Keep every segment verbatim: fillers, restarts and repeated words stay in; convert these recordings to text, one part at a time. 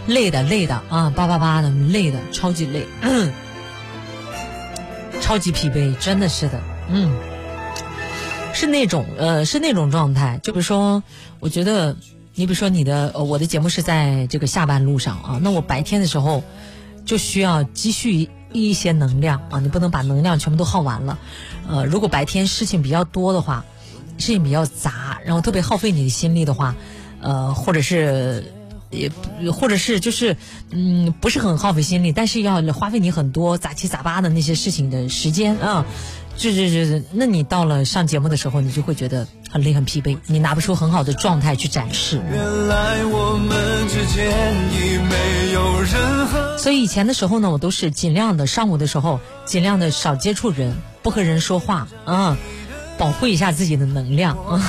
累的累的啊，叭叭叭的累的，超级累，嗯，超级疲惫，真的是的，嗯，是那种呃是那种状态。就比如说，我觉得你比如说你的、呃、我的节目是在这个下班路上啊，那我白天的时候就需要积蓄一些能量啊，你不能把能量全部都耗完了。呃，如果白天事情比较多的话，事情比较杂，然后特别耗费你的心力的话，呃，或者是也或者是就是嗯不是很耗费心力，但是要花费你很多杂七杂八的那些事情的时间啊。就是就是，那你到了上节目的时候，你就会觉得很累很疲惫，你拿不出很好的状态去展示。 原来我们之间已没有任何。 所以以前的时候呢，我都是尽量的上午的时候尽量的少接触人，不和人说话啊，保护一下自己的能量啊。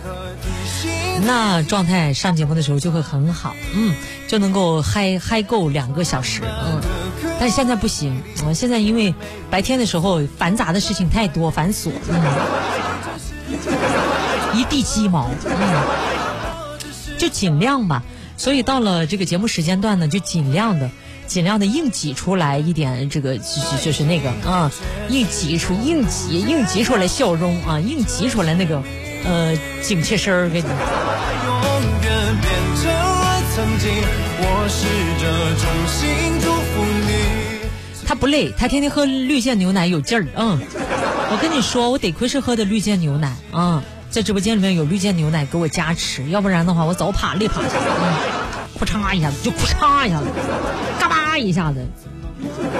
那状态上节目的时候就会很好，嗯，就能够嗨嗨够两个小时，嗯。但是现在不行，嗯，现在因为白天的时候繁杂的事情太多，繁琐，嗯，一地鸡毛，嗯，就尽量吧。所以到了这个节目时间段呢，就尽量的。尽量的硬挤出来一点，这个就是就是那个啊，硬挤出硬挤硬挤出来笑容啊，硬挤出来那个呃警气声儿给你。 永远变成了曾经，我试着衷心祝福你。 他不累，他天天喝绿箭牛奶有劲儿，嗯，我跟你说，我得亏是喝的绿箭牛奶啊，在直播间里面有绿箭牛奶给我加持，要不然的话我早趴累趴下，嗯，咔嚓一下子就咔嚓一下子。嘎巴一下子